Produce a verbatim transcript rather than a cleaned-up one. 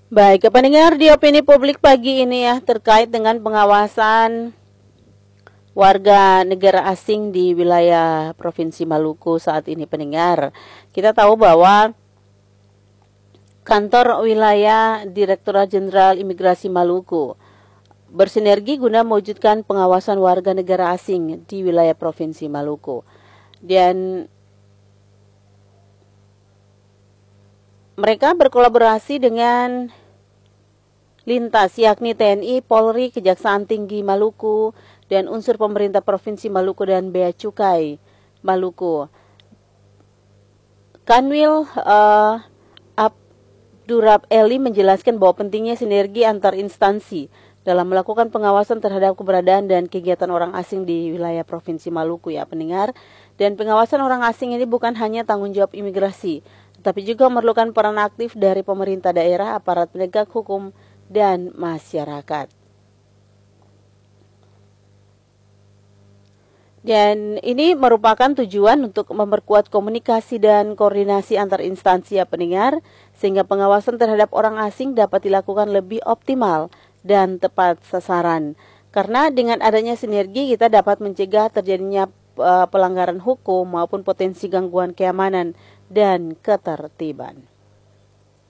Baik, pendengar di opini publik pagi ini ya terkait dengan pengawasan warga negara asing di wilayah Provinsi Maluku saat ini pendengar. Kita tahu bahwa kantor wilayah Direktorat Jenderal Imigrasi Maluku bersinergi guna mewujudkan pengawasan warga negara asing di wilayah Provinsi Maluku. Dan mereka berkolaborasi dengan lintas yakni T N I, Polri, Kejaksaan Tinggi Maluku, dan unsur pemerintah Provinsi Maluku dan Bea Cukai Maluku. Kanwil uh, Abdurrab Eli menjelaskan bahwa pentingnya sinergi antar instansi dalam melakukan pengawasan terhadap keberadaan dan kegiatan orang asing di wilayah Provinsi Maluku ya pendengar. Dan pengawasan orang asing ini bukan hanya tanggung jawab imigrasi, tetapi juga memerlukan peran aktif dari pemerintah daerah, aparat penegak hukum, dan masyarakat. Dan ini merupakan tujuan untuk memperkuat komunikasi dan koordinasi antar instansi ya pendengar, sehingga pengawasan terhadap orang asing dapat dilakukan lebih optimal dan tepat sasaran. Karena dengan adanya sinergi kita dapat mencegah terjadinya uh, pelanggaran hukum maupun potensi gangguan keamanan dan ketertiban.